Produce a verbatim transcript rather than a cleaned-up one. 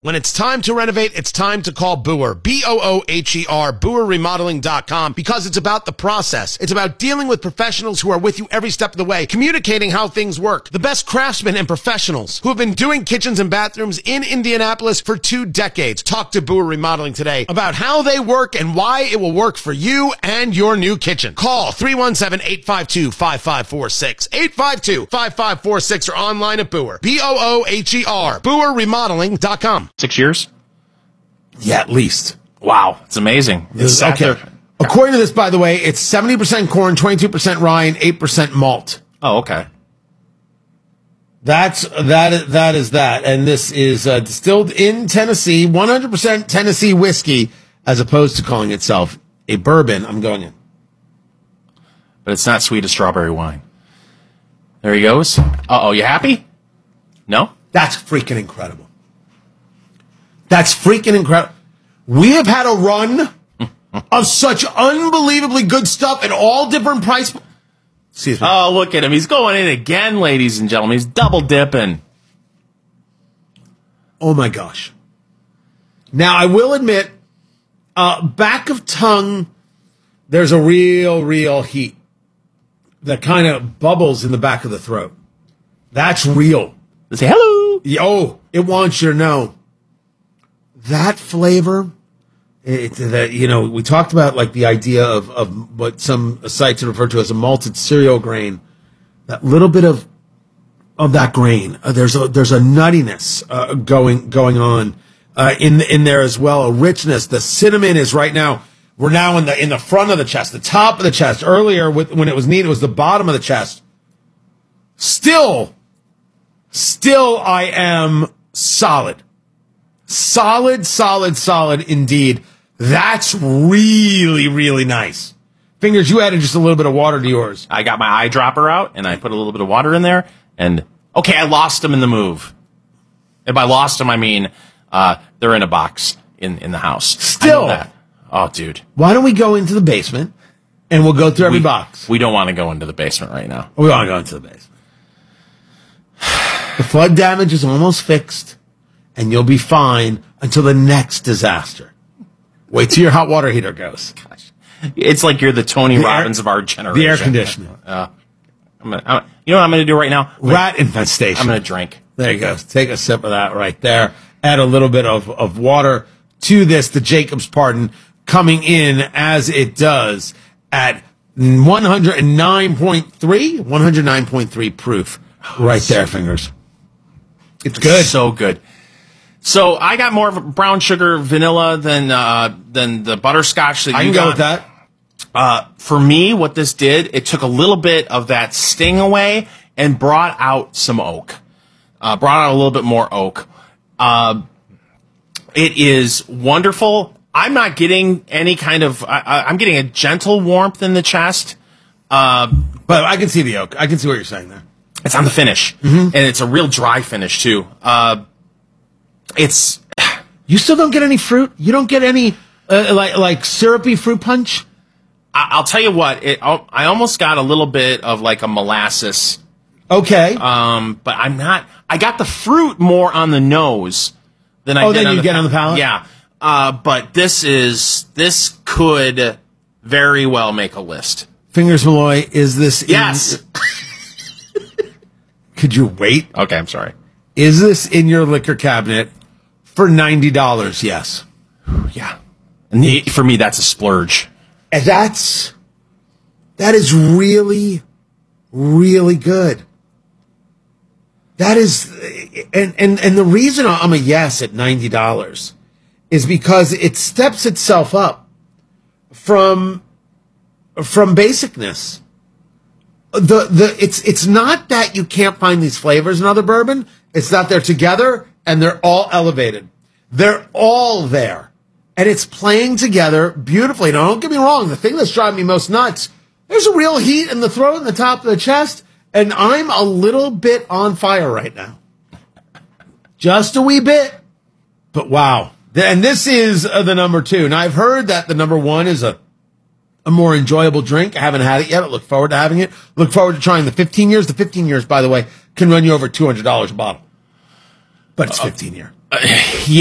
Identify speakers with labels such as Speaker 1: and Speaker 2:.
Speaker 1: When it's time to renovate, it's time to call Boer, B O O H E R, Boer Remodeling dot com, because it's about the process. It's about dealing with professionals who are with you every step of the way, communicating how things work. The best craftsmen and professionals who have been doing kitchens and bathrooms in Indianapolis for two decades. Talk to Boer Remodeling today about how they work and why it will work for you and your new kitchen. Call three one seven, eight five two, five five four six, eight five two, five five four six, or online at Boer, B O O H E R, Boer Remodeling dot com.
Speaker 2: Six years?
Speaker 3: Yeah, at least.
Speaker 2: Wow, it's amazing. It's
Speaker 3: okay. According to this, by the way, it's seventy percent corn, twenty-two percent rye, and eight percent malt.
Speaker 2: Oh, okay.
Speaker 3: That's that. That is that, and this is uh, distilled in Tennessee, one hundred percent Tennessee whiskey, as opposed to calling itself a bourbon. I'm going in,
Speaker 2: but it's not sweet as strawberry wine. There he goes. Uh oh, you happy? No?
Speaker 3: That's freaking incredible. That's freaking incredible. We have had a run of such unbelievably good stuff at all different price. Excuse me.
Speaker 2: Oh, look at him. He's going in again, ladies and gentlemen. He's double dipping.
Speaker 3: Oh, my gosh. Now, I will admit, uh, back of tongue, there's a real, real heat that kind of bubbles in the back of the throat. That's real.
Speaker 2: Say hello.
Speaker 3: Oh, it wants you to know. That flavor, it, that, you know, we talked about like the idea of, of what some sites refer to as a malted cereal grain. That little bit of of that grain, uh, there's a there's a nuttiness uh, going going on uh, in in there as well, a richness. The cinnamon is right now. We're now in the in the front of the chest, the top of the chest. Earlier, with, when it was neat, it was the bottom of the chest. Still, still, I am solid. Solid, solid, solid indeed. That's really, really nice. Fingers, you added just a little bit of water to yours.
Speaker 2: I got my eyedropper out, and I put a little bit of water in there, and, okay, I lost them in the move. And by lost them, I mean uh, they're in a box in, in the house.
Speaker 3: Still.
Speaker 2: That. Oh, dude.
Speaker 3: Why don't we go into the basement, and we'll go through every
Speaker 2: we,
Speaker 3: box?
Speaker 2: We don't want to go into the basement right now.
Speaker 3: We want to go into the basement. The flood damage is almost fixed. And you'll be fine until the next disaster. Wait till your hot water heater goes.
Speaker 2: Gosh. It's like you're the Tony
Speaker 3: the
Speaker 2: Robbins
Speaker 3: air,
Speaker 2: of our generation.
Speaker 3: The air conditioning.
Speaker 2: Uh, I'm gonna, I'm, you know what I'm going to do right now?
Speaker 3: Rat infestation.
Speaker 2: I'm going to drink.
Speaker 3: There you go. Take a sip of that right there. Add a little bit of, of water to this. The Jacob's Pardon coming in as it does at one oh nine point three. one oh nine point three proof. Right there, fingers. It's good.
Speaker 2: It's so good. So I got more of a brown sugar vanilla than uh, than the butterscotch that you
Speaker 3: I can
Speaker 2: got.
Speaker 3: go with that.
Speaker 2: Uh, for me, what this did, it took a little bit of that sting away and brought out some oak. Uh, brought out a little bit more oak. Uh, it is wonderful. I'm not getting any kind of. I, I'm getting a gentle warmth in the chest. Uh,
Speaker 3: but I can see the oak. I can see what you're saying there.
Speaker 2: It's on the finish, mm-hmm. and it's a real dry finish too. Uh, It's.
Speaker 3: You still don't get any fruit? You don't get any, uh, like, like syrupy fruit punch?
Speaker 2: I- I'll tell you what, it, I almost got a little bit of like a molasses.
Speaker 3: Okay.
Speaker 2: Um, but I'm not, I got the fruit more on the nose than I
Speaker 3: oh,
Speaker 2: did
Speaker 3: than
Speaker 2: on
Speaker 3: you
Speaker 2: the
Speaker 3: get on the palate?
Speaker 2: Yeah. Uh, but this is, this could very well make a list.
Speaker 3: Fingers Malloy, is this.
Speaker 2: Yes.
Speaker 3: In, could you wait?
Speaker 2: Okay, I'm sorry.
Speaker 3: Is this in your liquor cabinet for ninety dollars? Yes.
Speaker 2: Yeah. And the, for me, that's a splurge.
Speaker 3: And that's, that is really, really good. That is, and, and, and the reason I'm a yes at ninety dollars is because it steps itself up from, from basicness. The, the, it's, it's not that you can't find these flavors in other bourbon. It's that they're together and they're all elevated. They're all there. And it's playing together beautifully. Now, don't get me wrong. The thing that's driving me most nuts, there's a real heat in the throat and the top of the chest. And I'm a little bit on fire right now. Just a wee bit. But wow. And this is uh, the number two. Now, I've heard that the number one is a, a more enjoyable drink. I haven't had it yet. I look forward to having it. Look forward to trying the fifteen years. The fifteen years, by the way, can run you over two hundred dollars a bottle. But it's fifteen year.
Speaker 2: Uh, yeah.